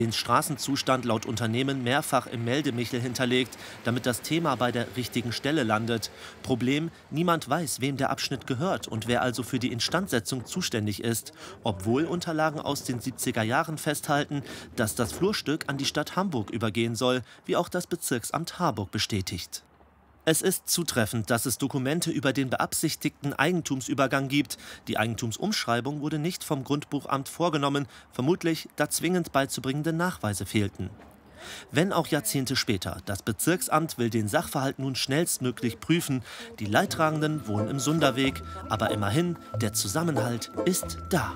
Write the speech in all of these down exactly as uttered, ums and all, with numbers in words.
Den Straßenzustand laut Unternehmen mehrfach im Meldemichel hinterlegt, damit das Thema bei der richtigen Stelle landet. Problem: Niemand weiß, wem der Abschnitt gehört und wer also für die Instandsetzung zuständig ist. Obwohl Unterlagen aus den siebziger Jahren festhalten, dass das Flurstück an die Stadt Hamburg übergehen soll, wie auch das Bezirksamt Harburg bestätigt. Es ist zutreffend, dass es Dokumente über den beabsichtigten Eigentumsübergang gibt. Die Eigentumsumschreibung wurde nicht vom Grundbuchamt vorgenommen, vermutlich da zwingend beizubringende Nachweise fehlten. Wenn auch Jahrzehnte später, das Bezirksamt will den Sachverhalt nun schnellstmöglich prüfen. Die Leidtragenden wohnen im Sunderweg, aber immerhin, der Zusammenhalt ist da.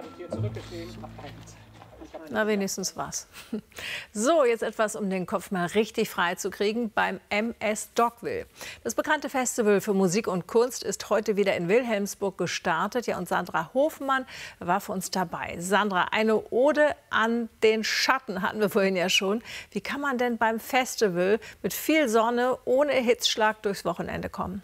Na, wenigstens was. So, jetzt etwas, um den Kopf mal richtig frei zu kriegen beim M S Dockville. Das bekannte Festival für Musik und Kunst ist heute wieder in Wilhelmsburg gestartet. Ja, und Sandra Hofmann war für uns dabei. Sandra, eine Ode an den Schatten hatten wir vorhin ja schon. Wie kann man denn beim Festival mit viel Sonne ohne Hitzschlag durchs Wochenende kommen?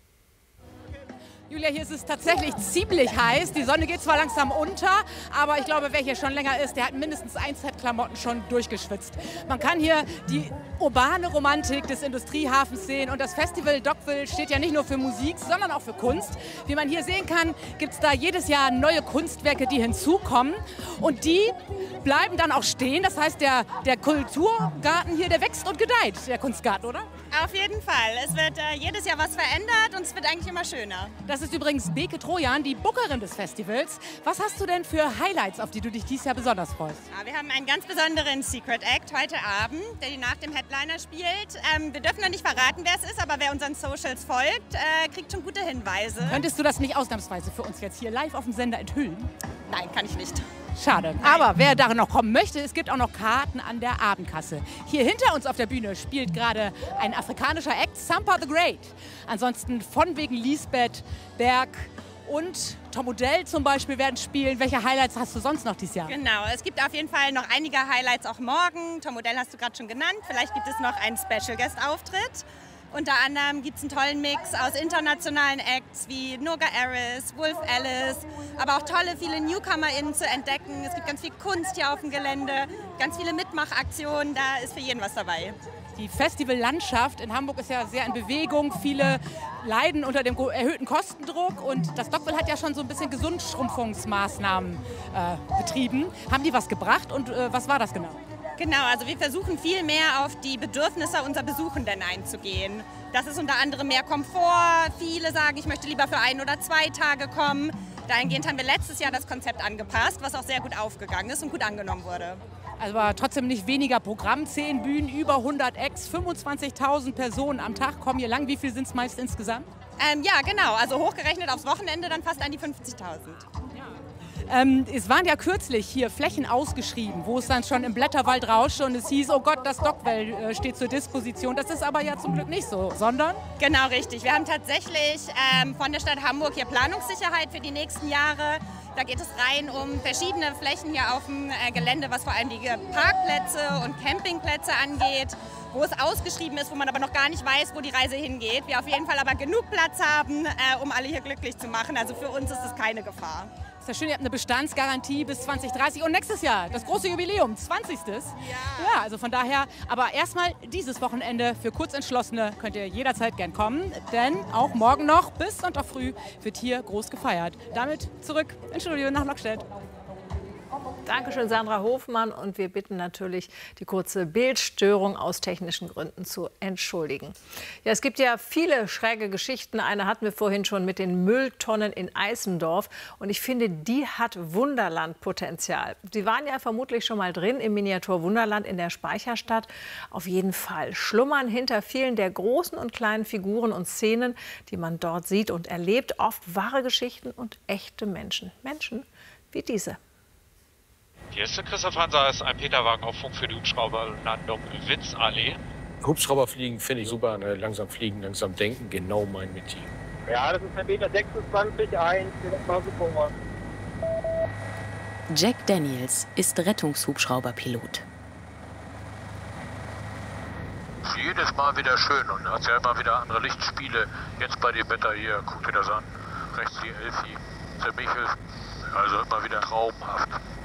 Julia, hier ist es tatsächlich ziemlich heiß. Die Sonne geht zwar langsam unter, aber ich glaube, wer hier schon länger ist, der hat mindestens ein Set Klamotten schon durchgeschwitzt. Man kann hier die urbane Romantik des Industriehafens sehen. Und das Festival Dockville steht ja nicht nur für Musik, sondern auch für Kunst. Wie man hier sehen kann, gibt es da jedes Jahr neue Kunstwerke, die hinzukommen. Und die bleiben dann auch stehen. Das heißt, der, der Kulturgarten hier, der wächst und gedeiht, der Kunstgarten, oder? Auf jeden Fall. Es wird äh, jedes Jahr was verändert und es wird eigentlich immer schöner. Das ist übrigens Beke Trojan, die Bookerin des Festivals. Was hast du denn für Highlights, auf die du dich dieses Jahr besonders freust? Ja, wir haben einen ganz besonderen Secret Act heute Abend, der nach dem Headliner spielt. Ähm, wir dürfen noch nicht verraten, wer es ist, aber wer unseren Socials folgt, äh, kriegt schon gute Hinweise. Könntest du das nicht ausnahmsweise für uns jetzt hier live auf dem Sender enthüllen? Nein, kann ich nicht. Schade. Aber wer darin noch kommen möchte, es gibt auch noch Karten an der Abendkasse. Hier hinter uns auf der Bühne spielt gerade ein afrikanischer Act, Sampa the Great. Ansonsten von wegen Lisbeth, Berg und Tom Odell zum Beispiel werden spielen. Welche Highlights hast du sonst noch dieses Jahr? Genau, es gibt auf jeden Fall noch einige Highlights auch morgen. Tom Odell hast du gerade schon genannt. Vielleicht gibt es noch einen Special Guest Auftritt. Unter anderem gibt es einen tollen Mix aus internationalen Acts wie Noga Aris, Wolf Alice, aber auch tolle, viele NewcomerInnen zu entdecken. Es gibt ganz viel Kunst hier auf dem Gelände, ganz viele Mitmachaktionen, da ist für jeden was dabei. Die Festivallandschaft in Hamburg ist ja sehr in Bewegung. Viele leiden unter dem erhöhten Kostendruck. Und das Dockville hat ja schon so ein bisschen Gesundschrumpfungsmaßnahmen äh, betrieben. Haben die was gebracht und äh, was war das genau? Genau, also wir versuchen viel mehr auf die Bedürfnisse unserer Besuchenden einzugehen. Das ist unter anderem mehr Komfort. Viele sagen, ich möchte lieber für ein oder zwei Tage kommen. Dahingehend haben wir letztes Jahr das Konzept angepasst, was auch sehr gut aufgegangen ist und gut angenommen wurde. Also war trotzdem nicht weniger Programm, zehn Bühnen, über hundert Acts, fünfundzwanzigtausend Personen am Tag kommen hier lang. Wie viel sind es meist insgesamt? Ähm, ja, genau. Also hochgerechnet aufs Wochenende dann fast an die fünfzigtausend. Ähm, es waren ja kürzlich hier Flächen ausgeschrieben, wo es dann schon im Blätterwald rauschte und es hieß, oh Gott, das Dockville äh, steht zur Disposition. Das ist aber ja zum Glück nicht so, sondern? Genau, richtig. Wir haben tatsächlich ähm, von der Stadt Hamburg hier Planungssicherheit für die nächsten Jahre. Da geht es rein um verschiedene Flächen hier auf dem äh, Gelände, was vor allem die Parkplätze und Campingplätze angeht, wo es ausgeschrieben ist, wo man aber noch gar nicht weiß, wo die Reise hingeht. Wir auf jeden Fall aber genug Platz haben, äh, um alle hier glücklich zu machen. Also für uns ist es keine Gefahr. Ist ja schön, ihr habt eine Bestandsgarantie bis zwanzig dreißig und nächstes Jahr das große Jubiläum, zwanzigstes Ja. Ja, also von daher, aber erstmal dieses Wochenende für Kurzentschlossene könnt ihr jederzeit gern kommen, denn auch morgen noch bis Sonntag früh wird hier groß gefeiert. Damit zurück ins Studio nach Lockstedt. Dankeschön, Sandra Hofmann. Und wir bitten natürlich, die kurze Bildstörung aus technischen Gründen zu entschuldigen. Ja, es gibt ja viele schräge Geschichten. Eine hatten wir vorhin schon mit den Mülltonnen in Eisendorf. Und ich finde, die hat Wunderlandpotenzial. Sie waren ja vermutlich schon mal drin im Miniatur Wunderland in der Speicherstadt. Auf jeden Fall schlummern hinter vielen der großen und kleinen Figuren und Szenen, die man dort sieht und erlebt, oft wahre Geschichten und echte Menschen. Menschen wie diese. Hier ist der Christoph Hanser, ist ein Peterwagen auf Funk für die Hubschrauberlandung Witzallee. Hubschrauber fliegen finde ich super, ne? Langsam fliegen, langsam denken, genau mein Metier. Ja, das ist der Beta sechsundzwanzig eins, das war super. Jack Daniels ist Rettungshubschrauberpilot. Jedes Mal wieder schön und hat ja immer wieder andere Lichtspiele. Jetzt bei dem Wetter hier, guckt ihr das an. Rechts die Elfi, der Michel, also immer wieder traumhaft.